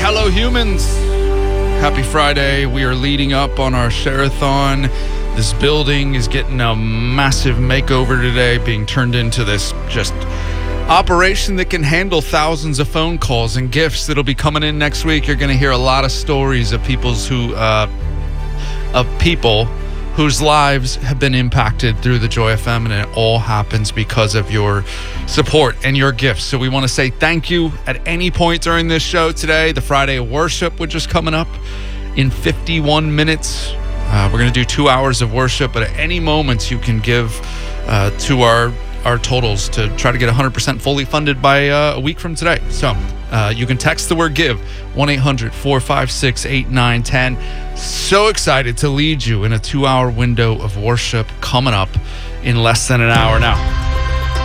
Hello, humans. Happy Friday. We are leading up on our share-a-thon. This building is getting a massive makeover today, being turned into this just operation that can handle thousands of phone calls and gifts that'll be coming in next week. You're going to hear a lot of stories of people whose lives have been impacted through the Joy FM, and it all happens because of your support and your gifts. So we want to say thank you at any point during this show today. The Friday of worship, which is coming up in 51 minutes. We're going to do 2 hours of worship, but at any moment you can give to our totals to try to get 100% fully funded by a week from today. So you can text the word give, 1-800-456-8910. So excited to lead you in a 2-hour window of worship coming up in less than an hour now.